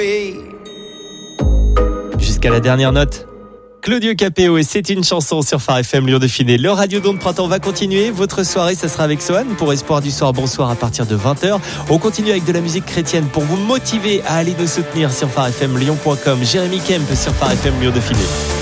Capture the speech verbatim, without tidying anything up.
Jusqu'à la dernière note. Claudio Capéo et c'est une chanson sur Phare F M Lyon Dauphiné. Le Radio Don de Printemps va continuer. Votre soirée, ça sera avec Sohan pour Espoir du Soir. Bonsoir à partir de vingt heures. On continue avec de la musique chrétienne pour vous motiver à aller nous soutenir sur phare f m lyon point com. Jérémy Kemp sur Phare F M Lyon Dauphiné.